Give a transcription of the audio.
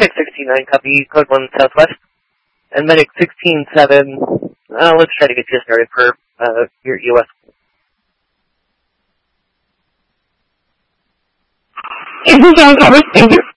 Medic 16-9, copy, code 1 Southwest. And Medic 16-7, let's try to get you started for your US. Thank you.